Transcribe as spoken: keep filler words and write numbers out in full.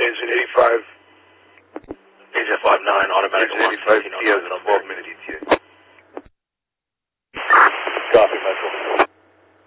Engine eighty-five. Engine five nine, automatic Engine eighty-five, T S, twelve minute E T A. Copy, Metro.